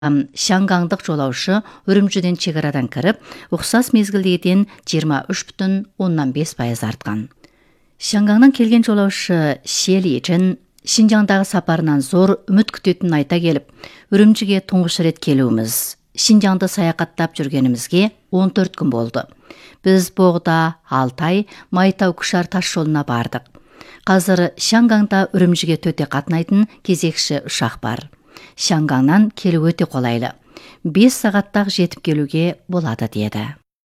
Шаңгаңдық жолаушы үрімжіден шекарадан кіріп, ұқсас мезгілдегіден 23,5% артқан. Шаңгаңнан келген жолаушы Шели Джин Шинжаңдағы сапарынан зор үміт күтетінін айта келіп, үрімжіге тұңғыш рет келуіміз. Шинжаңды саяхаттап жүргенімізге 14 күн болды. Біз Боғда, Алтай, Майтау Күшар тас жолына бардық. Қазір Шаңгаңда үрімжіге төте қатынайтын кезекші ұшақ бар. Шаңгаңнан келу өте қолайлы. 5 сағаттақ жетіп келуге болады деді.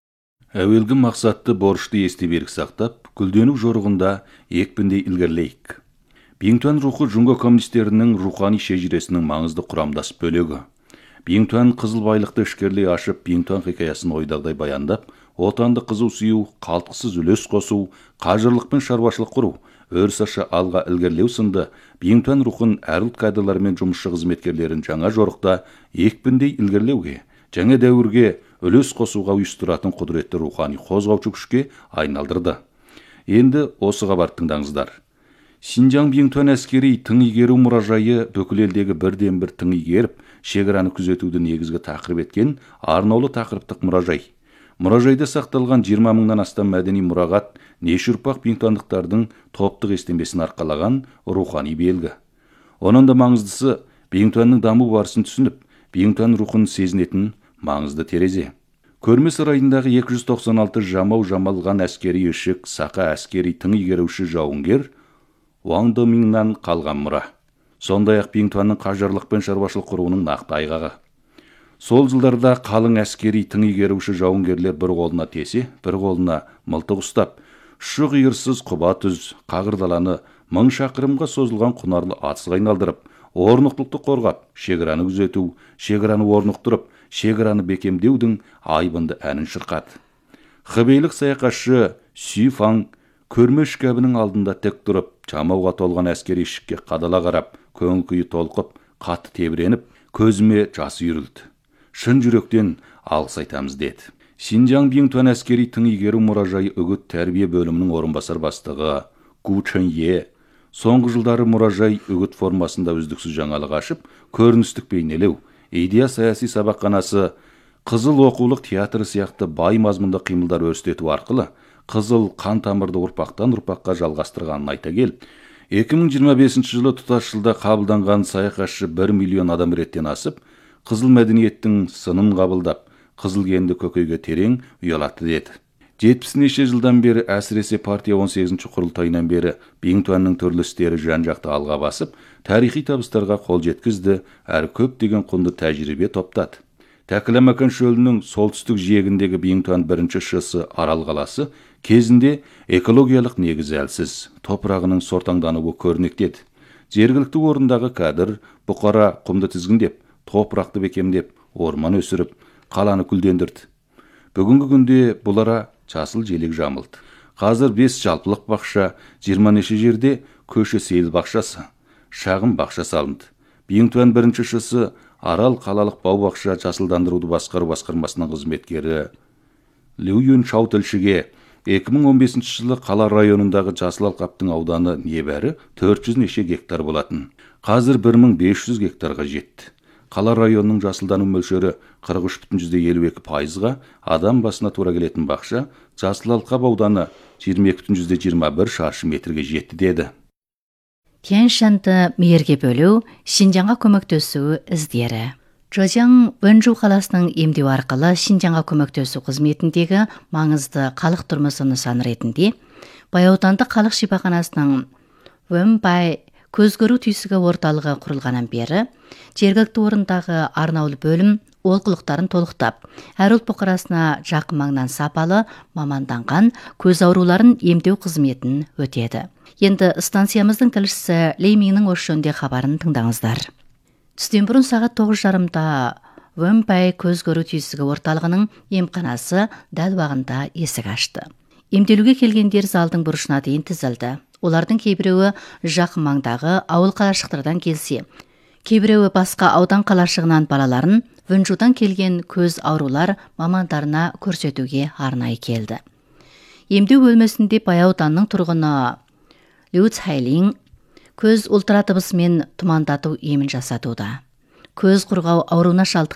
Әуелгі мақсатты борышты есте берік сақтап, гүлденіп жорығында екпіндей ілгерлейік. Биңтуан рухы Жунго коммунистерінің рухани шежіресінің маңызды құрамдас бөлігі. Биңтуан қызыл байлықты ішкерлей ашып, Биңтуан хикаясын ойдағдай баяндап, отанды қызу сүю, қалтқысыз үлес қосу, қажырлық пен шаруашылық құру, өрсашы алға ілгерлеу сынды Биңтуан рухын әр ұлт кадрлары мен жұмысшы қызметкерлерін жаңа жорықта екпіндей ілгерлеуге, жаңа дәуірге үлес қосуға ұйыстыратын құдіретті рухани қозғаушы күшке айналдырды. Енді осыға барып тыңдаңыздар. Шинжаң Биңтуан әскери тың игеру мұражайы бүкіл елдегі бірден бір тың игеріп, шекараны күзетуді негізгі тақырып еткен арнаулы тақырыптық мұражай. Мұражайда сақталған 20 мыңнан астам мәдени мұрағат неше ұрпақ биңтуандықтардың топтық естемесін арқалаған рухани белгі. Оның да маңыздысы Биңтуанның даму барысын түсініп, Биңтуан рухын сезінетін маңызды терезе. Көрме сарайындағы 296 жамалған әскери ішік, сақа әскери тың игеруші жауынгер Уаң Домиңнан қалған мұра. Сондай-ақ Биңтуанның қажырлық пен шаруашылық құруының нақты айғағы. Сол жылдарда қалың әскери тың игеруші жауынгерлер бір қолына тесе, бір қолына мылтық ұстап, шұғиырсыз құба түз, қағырдаланы 1000 шақырымға созылған құнарлы атысқа айналдырып, орнықтылықты қорғап, шекараны күзету, шекараны орнықтырып, шекараны бекемдеудің айбынды әнін шырқады. Хыбейлік саяхатшы Сүй Фаң көрме шкабының алдында тек тұрып, жамауға толған әскери ішікке қадала қарап, көңіл күйі толқып, қатты тебіреніп, көзіме жас үйірілді. Шын жүректен алғыс айтамыз деді. Шинжаң Биңтуан әскери тың игеру мұражайы үгіт тәрбие бөлімінің орынбасар бастығы Гу Чэнье соңғы жылдары мұражай үгіт формасында үздіксіз жаңалық ашып, көріністік бейнелеу, идея саяси сабақханасы, қызыл оқулық театры сияқты бай мазмұнды қимылдар өрістету арқылы қызыл қан тамырды ұрпақтан ұрпаққа жалғастырғанын айта келіп, 2025 жылы тұтас жылда қабылданған саяхатшы 1 миллион адам реттен асып, қызыл мәдениеттің сынын қабылдап, қызыл генді көкейге терең ұялатты деді. 70 жылдан бері, әсіресе партия 18-ші құрылтайынан бері Биңтуанның түрлі істері жан-жақты алға басып, тарихи табыстарға қол жеткізді, әрі көптеген құнды тәжірибе топтады. Тәкіламақан шөлінің солтүстік жиегіндегі Биңтуан бірінші шысы Арал қаласы кезінде экологиялық негізі әлсіз, топырағының сортаңдануы көрнектеді. Жергілікті орындағы кәдір, бұқара құмды тізгіндеп, топырақты бекемдеп, орман өсіріп, қаланы күлдендірді. Бүгінгі күнде бұлара жасыл желек жамылды. Қазір 5 жалпылық бақша, 20 неше жерде көші сейіл бақшасы, шағын бақша салынды. Биңтуан бірінші шысы Арал қалалық бау-бақша жасылдандыруды басқару басқармасының қызметкері Лю Юншау тілшіге 2015 жылы қала районындағы жасыл алқаптың ауданы небәрі 400 неше гектар болатын. Қазір 1500 гектарға жетті. Қала районының жасылдану мөлшері 43,52%-ға, адам басына тура келетін бақша жасыл алқап ауданы 22,21 шаршы метрге жетті деді. Тяньшанды мейірге бөлу, Шинжаңға көмектесу іздері. Чжоужяң Вэнжу қаласының емдеу арқылы Шинжаңға көмектесу қызметіндегі маңызды халық тұрмысы нысаны ретінде Баяутанды халық шипаханасының Вэнбай көз көру түйсігі орталығы құрылғаннан бері жергілікті орындағы арнаулы бөлім олқылықтарын толықтап, әр ұлт бұқарасына жақын маңнан сапалы маманданған көз ауруларын емдеу қызметін өтеді. Енді станциямыздың тілшісі Лейминнің осы жөнде хабарын тыңдаңыздар. Түстен бұрын сағат 9:30-да Вэнбай көз көру түйсігі орталығының емханасы дәл уақытында есік ашты. Емделуге келгендер залдың бұрышына дейін тізілді. Олардың кейбіреуі жақын маңдағы ауыл қалашықтардан келсе, кейбіреуі басқа аудан қалашығынан балаларын Вэнжудан келген көз аурулар мамандарына көрсетуге арнайы келді. Емдеу бөлмесінде Баяуданның тұрғыны Лю Цайлин көз ультрадыбысымен тұмандату емін жасатуда. көз құрғау ауруына